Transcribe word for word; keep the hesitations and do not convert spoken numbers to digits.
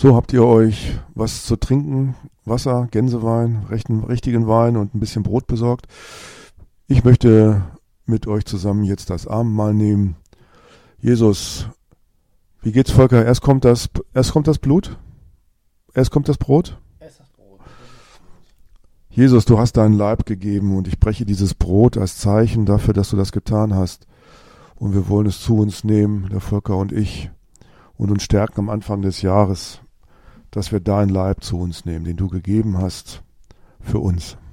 So, habt ihr euch was zu trinken, Wasser, Gänsewein, rechten, richtigen Wein und ein bisschen Brot besorgt? Ich möchte mit euch zusammen jetzt das Abendmahl nehmen. Jesus, wie geht's, Volker? Erst kommt das, erst kommt das Blut, erst kommt das Brot. Erst das Brot. Jesus, du hast deinen Leib gegeben und ich breche dieses Brot als Zeichen dafür, dass du das getan hast. Und wir wollen es zu uns nehmen, der Volker und ich, und uns stärken am Anfang des Jahres, dass wir deinen Leib zu uns nehmen, den du gegeben hast für uns.